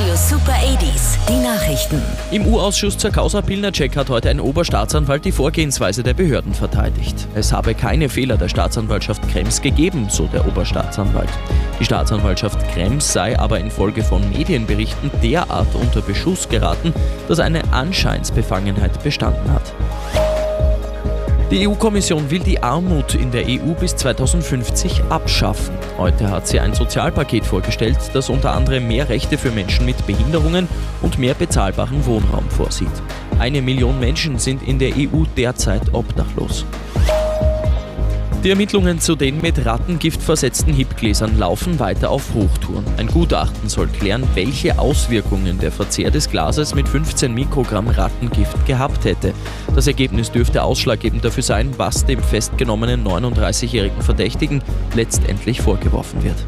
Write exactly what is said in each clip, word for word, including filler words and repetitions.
Radio Super achtziger, die Nachrichten. Im U-Ausschuss zur Causa Pilnacek hat heute ein Oberstaatsanwalt die Vorgehensweise der Behörden verteidigt. Es habe keine Fehler der Staatsanwaltschaft Krems gegeben, so der Oberstaatsanwalt. Die Staatsanwaltschaft Krems sei aber infolge von Medienberichten derart unter Beschuss geraten, dass eine Anscheinsbefangenheit bestanden hat. Die E U-Kommission will die Armut in der E U bis zweitausendfünfzig abschaffen. Heute hat sie ein Sozialpaket vorgestellt, das unter anderem mehr Rechte für Menschen mit Behinderungen und mehr bezahlbaren Wohnraum vorsieht. Eine Million Menschen sind in der E U derzeit obdachlos. Die Ermittlungen zu den mit Rattengift versetzten Hipgläsern laufen weiter auf Hochtouren. Ein Gutachten soll klären, welche Auswirkungen der Verzehr des Glases mit fünfzehn Mikrogramm Rattengift gehabt hätte. Das Ergebnis dürfte ausschlaggebend dafür sein, was dem festgenommenen neununddreißigjährigen Verdächtigen letztendlich vorgeworfen wird.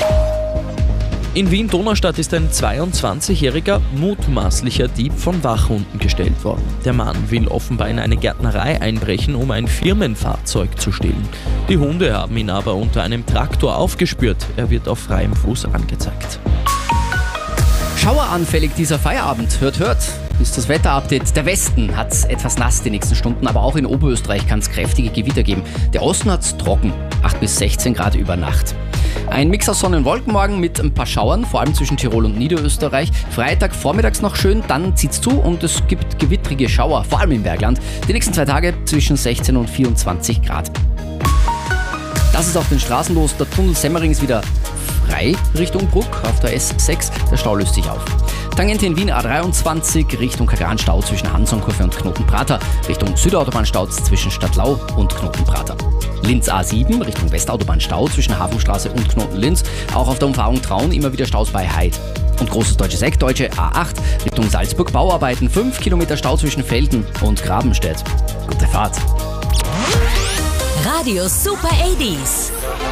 In Wien-Donaustadt ist ein zweiundzwanzigjähriger mutmaßlicher Dieb von Wachhunden gestellt worden. Der Mann will offenbar in eine Gärtnerei einbrechen, um ein Firmenfahrzeug zu stehlen. Die Hunde haben ihn aber unter einem Traktor aufgespürt. Er wird auf freiem Fuß angezeigt. Schaueranfällig dieser Feierabend. Hört, hört. Ist das Wetterupdate. Der Westen hat es etwas nass die nächsten Stunden, aber auch in Oberösterreich kann es kräftige Gewitter geben. Der Osten hat es trocken. acht bis sechzehn Grad über Nacht. Ein Mix aus Sonne und Wolken morgen mit ein paar Schauern, vor allem zwischen Tirol und Niederösterreich. Freitag vormittags noch schön, dann zieht's zu und es gibt gewittrige Schauer, vor allem im Bergland. Die nächsten zwei Tage zwischen sechzehn und vierundzwanzig Grad. Das ist auf den Straßen los. Der Tunnel Semmering ist wieder frei Richtung Bruck auf der S sechs. Der Stau löst sich auf. Tangente in Wien A dreiundzwanzig Richtung Kagran-Stau zwischen Hansonkurve und Knotenprater. Richtung Südautobahn-Stau zwischen Stadtlau und Knotenprater. Linz A sieben Richtung Westautobahn-Stau zwischen Hafenstraße und Knoten-Linz. Auch auf der Umfahrung Traun immer wieder Staus bei Heid. Und großes deutsches Eck, Deutsche A acht Richtung Salzburg Bauarbeiten. fünf Kilometer Stau zwischen Velden und Grabenstedt. Gute Fahrt. Radio Super achtziger.